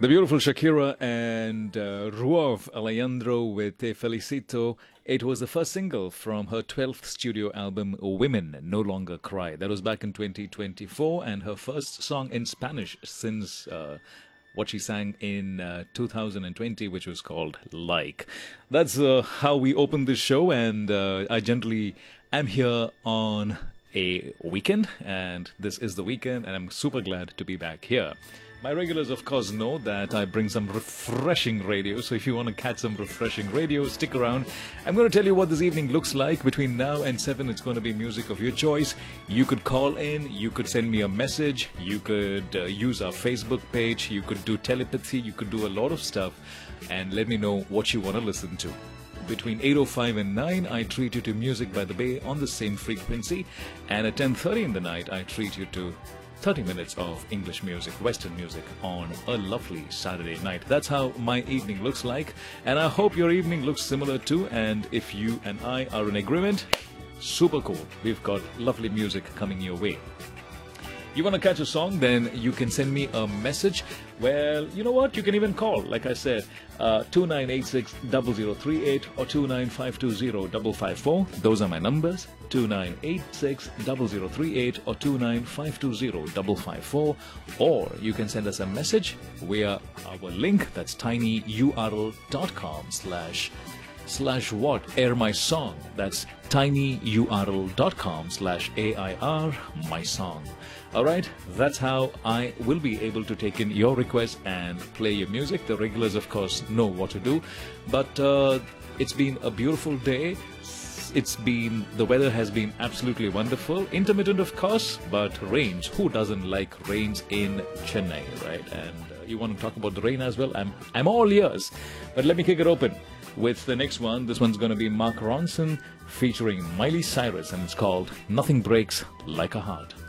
The beautiful Shakira and Ruov Alejandro with Te Felicito. It was the first single from her 12th studio album, Women No Longer Cry. That was back in 2024, and her first song in Spanish since what she sang in 2020, which was called Like. That's how we open this show, and I generally am here on a weekend, and this is the weekend, and I'm super glad to be back here. My regulars, of course, know that I bring some refreshing radio, so if you want to catch some refreshing radio, stick around. I'm going to tell you what this evening looks like. Between now and 7, it's going to be music of your choice. You could call in, you could send me a message, you could use our Facebook page, you could do telepathy, you could do a lot of stuff, and let me know what you want to listen to. Between 8:05 and 9, I treat you to Music by the Bay on the same frequency, and at 10:30 in the night, I treat you to 30 minutes of English music, Western music on a lovely Saturday night. That's how my evening looks like, and I hope your evening looks similar too. And if you and I are in agreement, super cool. We've got lovely music coming your way. You want to catch a song, then you can send me a message. Well, you know what? You can even call, like I said, 2986-0038 or 29520-554. Those are my numbers, 2986-0038 or 29520-554. Or you can send us a message via our link, that's tinyurl.com/what? Air My Song. That's tinyurl.com/AIR My Song. Alright, that's how I will be able to take in your requests and play your music. The regulars, of course, know what to do. But it's been a beautiful day. The weather has been absolutely wonderful. Intermittent, of course, but rains. Who doesn't like rains in Chennai, right? And you want to talk about the rain as well? I'm all ears. But let me kick it open with the next one. This one's going to be Mark Ronson featuring Miley Cyrus, and it's called Nothing Breaks Like a Heart.